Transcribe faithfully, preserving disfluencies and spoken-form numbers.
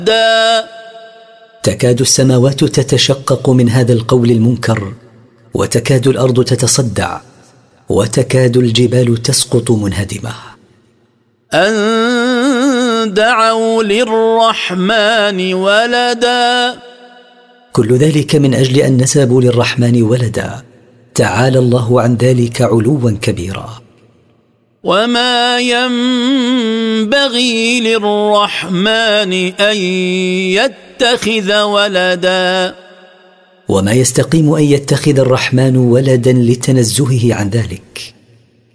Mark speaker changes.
Speaker 1: دا
Speaker 2: تكاد السماوات تتشقق من هذا القول المنكر، وتكاد الأرض تتصدع، وتكاد الجبال تسقط منهدمة.
Speaker 1: أن دعوا للرحمن ولدا،
Speaker 2: كل ذلك من أجل أن نسبوا للرحمن ولدا، تعالى الله عن ذلك علوا كبيرا.
Speaker 1: وما ينبغي للرحمن أن يتخذ ولدا،
Speaker 2: وما يستقيم أن يتخذ الرحمن ولدا لتنزهه عن ذلك.